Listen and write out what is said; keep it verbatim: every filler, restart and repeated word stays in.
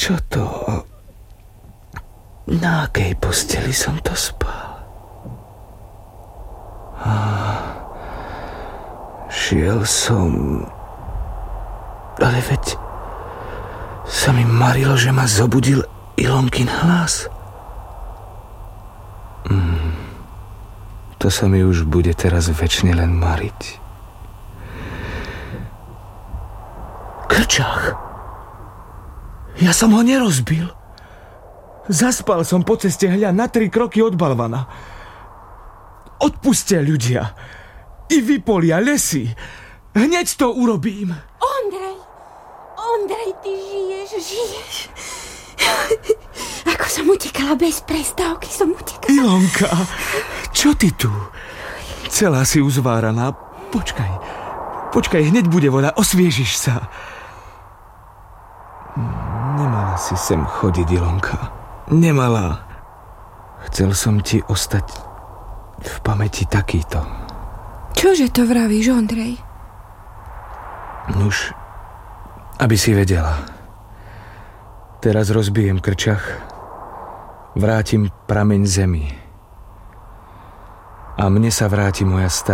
Čo to? Na akej posteli som to spal? Šiel som... Ale veď... sa mi marilo, že ma zobudil Ilonkin hlas. Mm, to sa mi už bude teraz večne len mariť. Krčach! Ja som ho nerozbil. Zaspal som po ceste hľa na tri kroky od balvana. Odpustia ľudia. I vypolia lesy. Hneď to urobím. Ondrej! Ondrej, ty žiješ, žiješ. Ako som utekala bez prestávky, som utekala. Ilonka, čo ty tu? Celá si uzváraná. Počkaj, počkaj, hneď bude voda, osviežiš sa. Nemala si sem chodiť, Ilonka. Nemala. Chcel som ti ostať v pamäti takýto. Čože to vravíš, Ondrej? Nuž, aby si vedela. Teraz rozbijem krčach, vrátim prameň zemi. A mne sa vráti moja stará